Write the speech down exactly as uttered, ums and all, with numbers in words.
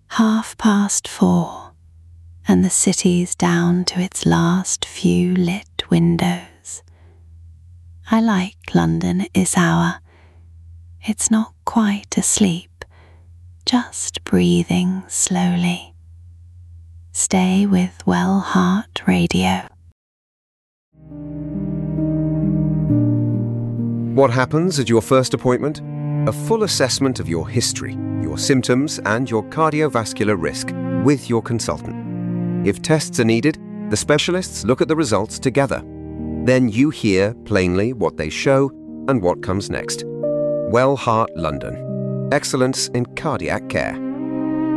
Half past four, and the city's down to its last few lit windows. I like London at this hour. It's not quite asleep, just breathing slowly. Stay with Well Heart Radio. What happens at your first appointment? A full assessment of your history, your symptoms, and your cardiovascular risk with your consultant. If tests are needed, the specialists look at the results together. Then you hear plainly what they show and what comes next. Well Heart London. Excellence in cardiac care.